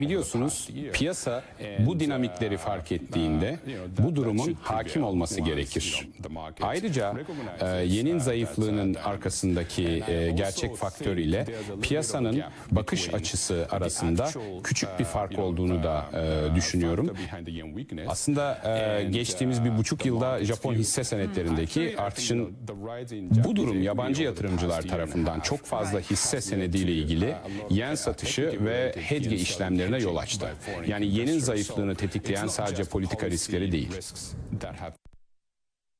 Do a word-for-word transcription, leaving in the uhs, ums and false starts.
Biliyorsunuz piyasa bu dinamikleri fark ettiğinde bu durumun hakim olması gerekir. Ayrıca e, yenin zayıflığının arkasındaki e, gerçek faktör ile piyasanın bakış açısı arasında küçük bir fark olduğunu da e, düşünüyorum. Aslında e, geçtiğimiz bir buçuk yılda Japon hisse senetlerindeki artışın bu durum yabancı yatırımcılar tarafından çok fazla hisse senediyle ilgili yen satışı ve hedge işlemlerine yol açtı. Yani yenin zayıflığını tetikleyen sadece politika riskleri değil.